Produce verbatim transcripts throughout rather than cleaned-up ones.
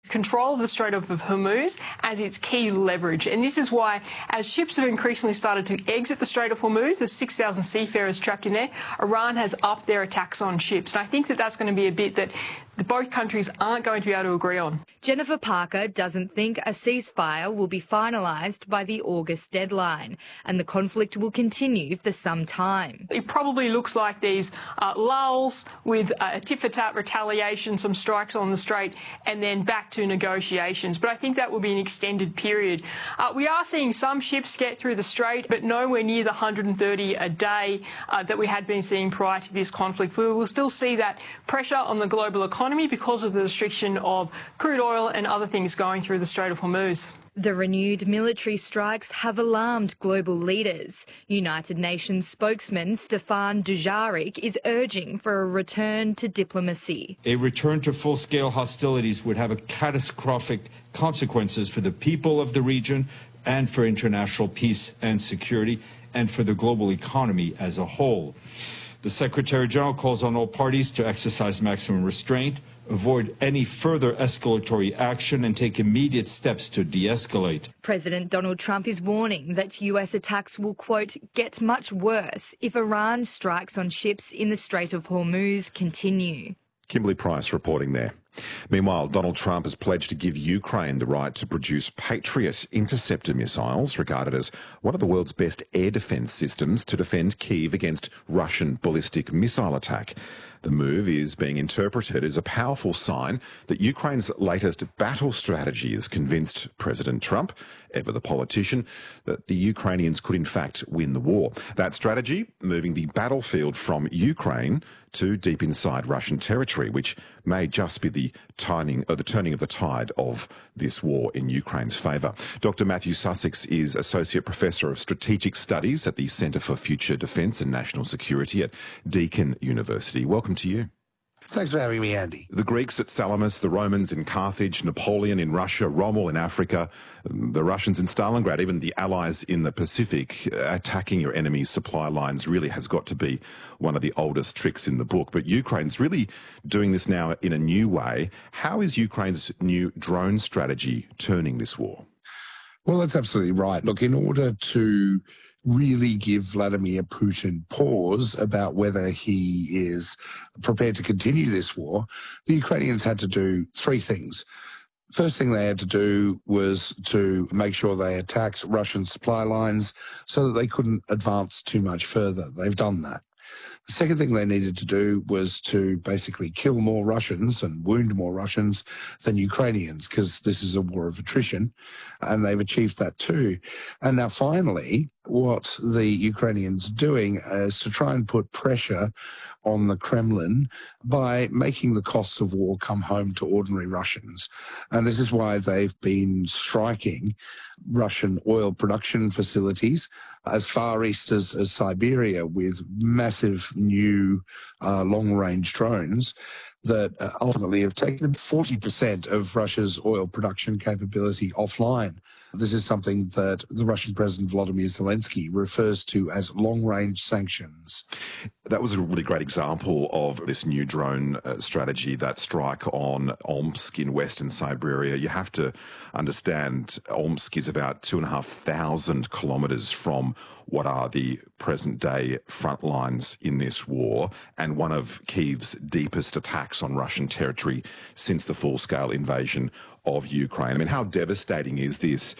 control of the Strait of Hormuz as its key leverage. And this is why, as ships have increasingly started to exit the Strait of Hormuz, there's six thousand seafarers trapped in there, Iran has upped their attacks on ships. And I think that that's going to be a bit that both countries aren't going to be able to agree on. Jennifer Parker doesn't think a ceasefire will be finalised by the August deadline, and the conflict will continue for some time. It probably looks like these uh, lulls with uh, a tit-for-tat retaliation, some strikes on the strait, and then back to negotiations. But I think that will be an extended period. Uh, we are seeing some ships get through the strait, but nowhere near the one hundred thirty a day uh, that we had been seeing prior to this conflict. We will still see that pressure on the global economy because of the restriction of crude oil and other things going through the Strait of Hormuz. The renewed military strikes have alarmed global leaders. United Nations spokesman Stefan Dujarric is urging for a return to diplomacy. A return to full-scale hostilities would have a catastrophic consequences for the people of the region and for international peace and security and for the global economy as a whole. The Secretary-General calls on all parties to exercise maximum restraint, avoid any further escalatory action and take immediate steps to de-escalate. President Donald Trump is warning that U S attacks will, quote, get much worse if Iran strikes on ships in the Strait of Hormuz continue. Kimberly Price reporting there. Meanwhile, Donald Trump has pledged to give Ukraine the right to produce Patriot interceptor missiles, regarded as one of the world's best air defence systems to defend Kyiv against Russian ballistic missile attack. The move is being interpreted as a powerful sign that Ukraine's latest battle strategy has convinced President Trump, ever the politician, that the Ukrainians could in fact win the war. That strategy, moving the battlefield from Ukraine to deep inside Russian territory, which may just be the turning, or the turning of the tide of this war in Ukraine's favour. Doctor Matthew Sussex is Associate Professor of Strategic Studies at the Centre for Future Defence and National Security at Deakin University. Welcome to you. Thanks for having me, Andy. The Greeks at Salamis, the Romans in Carthage, Napoleon in Russia, Rommel in Africa, the Russians in Stalingrad, even the Allies in the Pacific, attacking your enemy's supply lines really has got to be one of the oldest tricks in the book. But Ukraine's really doing this now in a new way. How is Ukraine's new drone strategy turning this war? Well, that's absolutely right. Look, in order to really give Vladimir Putin pause about whether he is prepared to continue this war, the Ukrainians had to do three things. First thing they had to do was to make sure they attacked Russian supply lines so that they couldn't advance too much further. They've done that. The second thing they needed to do was to basically kill more Russians and wound more Russians than Ukrainians, because this is a war of attrition, and they've achieved that too. And now finally, what the Ukrainians are doing is to try and put pressure on the Kremlin by making the costs of war come home to ordinary Russians. And this is why they've been striking Russian oil production facilities as far east as, as Siberia with massive new uh, long-range drones that uh, ultimately have taken forty percent of Russia's oil production capability offline. This is something that the Russian President Volodymyr Zelensky refers to as long-range sanctions. That was a really great example of this new drone uh, strategy, that strike on Omsk in western Siberia. You have to understand Omsk is about two and a half thousand kilometres from what are the present-day front lines in this war, and one of Kyiv's deepest attacks on Russian territory since the full-scale invasion of Ukraine. I mean, how devastating is this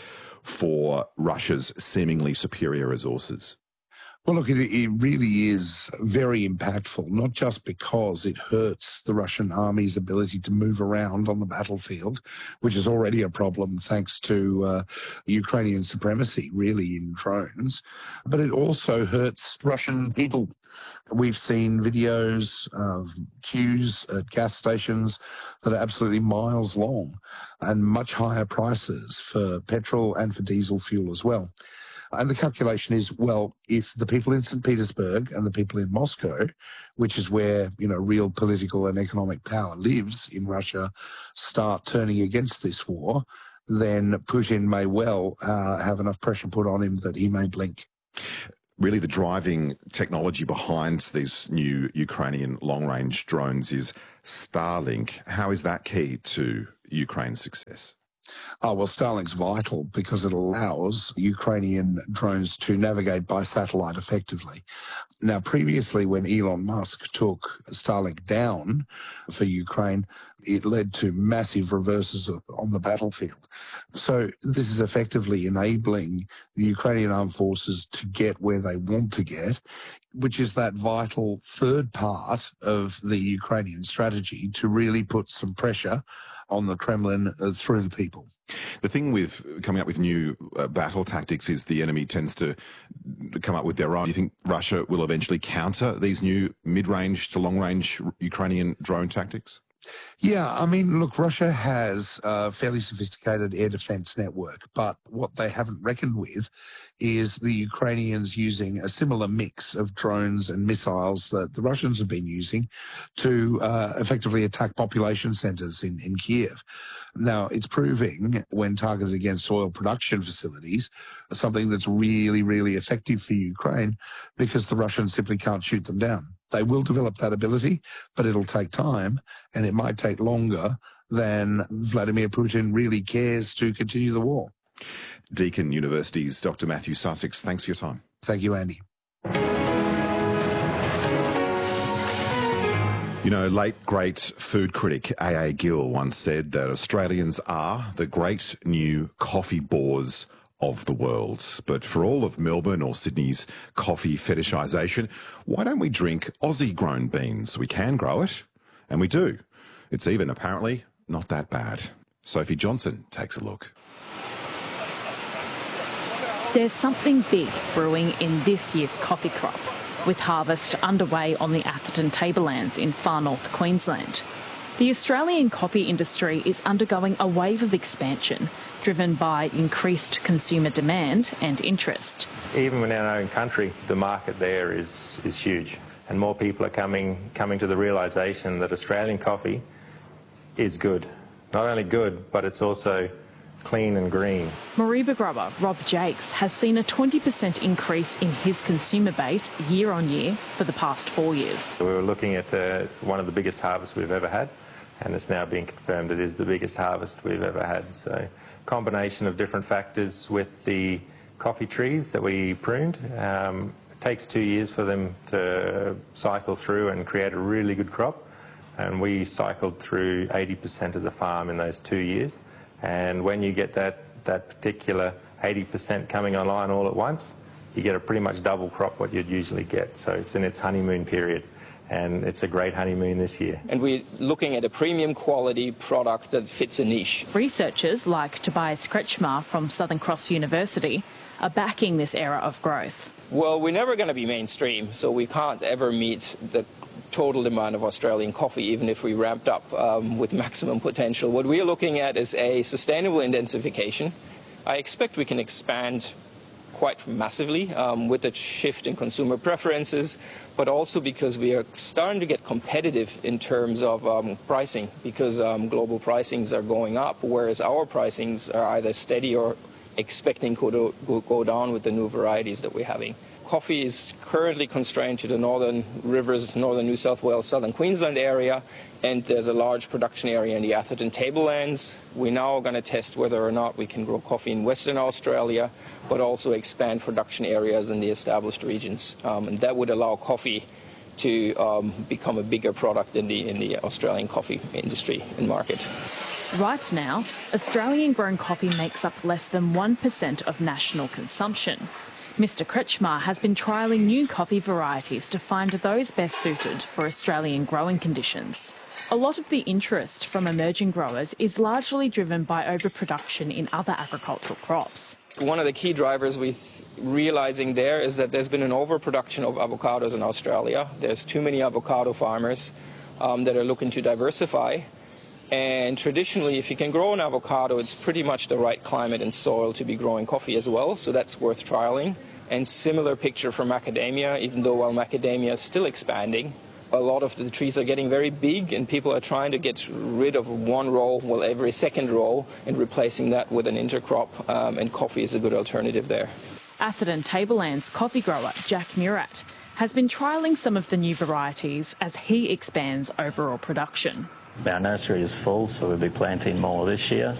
for Russia's seemingly superior resources? Well, look, it, it really is very impactful, not just because it hurts the Russian army's ability to move around on the battlefield, which is already a problem thanks to uh, Ukrainian supremacy, really, in drones, but it also hurts Russian people. We've seen videos of queues at gas stations that are absolutely miles long and much higher prices for petrol and for diesel fuel as well. And the calculation is, well, if the people in Saint Petersburg and the people in Moscow, which is where, you know, real political and economic power lives in Russia, start turning against this war, then Putin may well uh, have enough pressure put on him that he may blink. Really, the driving technology behind these new Ukrainian long-range drones is Starlink. How is that key to Ukraine's success? Oh, well, Starlink's vital because it allows Ukrainian drones to navigate by satellite effectively. Now, previously, when Elon Musk took Starlink down for Ukraine, it led to massive reverses on the battlefield. So this is effectively enabling the Ukrainian armed forces to get where they want to get, which is that vital third part of the Ukrainian strategy to really put some pressure on the Kremlin uh, through the people. The thing with coming up with new uh, battle tactics is the enemy tends to come up with their own. Do you think Russia will eventually counter these new mid-range to long-range Ukrainian drone tactics? Yeah, I mean, look, Russia has a fairly sophisticated air defense network, but what they haven't reckoned with is the Ukrainians using a similar mix of drones and missiles that the Russians have been using to uh, effectively attack population centers in, in Kiev. Now, it's proving, when targeted against oil production facilities, something that's really, really effective for Ukraine because the Russians simply can't shoot them down. They will develop that ability, but it'll take time, and it might take longer than Vladimir Putin really cares to continue the war. Deakin University's Doctor Matthew Sussex, thanks for your time. Thank you, Andy. You know, late great food critic A A Gill once said that Australians are the great new coffee bores of the world. But for all of Melbourne or Sydney's coffee fetishisation, why don't we drink Aussie-grown beans? We can grow it, and we do. It's even, apparently, not that bad. Sophie Johnson takes a look. There's something big brewing in this year's coffee crop, with harvest underway on the Atherton Tablelands in far north Queensland. The Australian coffee industry is undergoing a wave of expansion, driven by increased consumer demand and interest. Even in our own country, the market there is, is huge, and more people are coming, coming to the realisation that Australian coffee is good. Not only good, but it's also clean and green. Mareeba grower Rob Jakes has seen a twenty percent increase in his consumer base year on year for the past four years. So we were looking at uh, one of the biggest harvests we've ever had, and it's now being confirmed it is the biggest harvest we've ever had. So combination of different factors with the coffee trees that we pruned. Um, it takes two years for them to cycle through and create a really good crop, and we cycled through eighty percent of the farm in those two years. And when you get that, that particular eighty percent coming online all at once, you get a pretty much double crop what you'd usually get. So it's in its honeymoon period, and it's a great honeymoon this year. And we're looking at a premium quality product that fits a niche. Researchers like Tobias Kretschmar from Southern Cross University are backing this era of growth. Well, we're never going to be mainstream, so we can't ever meet the total demand of Australian coffee, even if we ramped up um, with maximum potential. What we're looking at is a sustainable intensification. I expect we can expand quite massively um, with a shift in consumer preferences, but also because we are starting to get competitive in terms of um, pricing, because um, global pricings are going up, whereas our pricings are either steady or expecting to go, go down with the new varieties that we're having. Coffee is currently constrained to the northern rivers, northern New South Wales, southern Queensland area, and there's a large production area in the Atherton Tablelands. We're now going to test whether or not we can grow coffee in Western Australia, but also expand production areas in the established regions. Um, and that would allow coffee to um, become a bigger product in the, in the Australian coffee industry and market. Right now, Australian-grown coffee makes up less than one percent of national consumption. Mister Kretschmar has been trialling new coffee varieties to find those best suited for Australian growing conditions. A lot of the interest from emerging growers is largely driven by overproduction in other agricultural crops. One of the key drivers we're realising there is that there's been an overproduction of avocados in Australia. There's too many avocado farmers um, that are looking to diversify. And traditionally, if you can grow an avocado, it's pretty much the right climate and soil to be growing coffee as well, so that's worth trialling. And similar picture for macadamia, even though while macadamia is still expanding, a lot of the trees are getting very big and people are trying to get rid of one row, well, every second row, and replacing that with an intercrop, um, and coffee is a good alternative there. Atherton Tablelands coffee grower Jack Murat has been trialling some of the new varieties as he expands overall production. Our nursery is full, so we'll be planting more this year.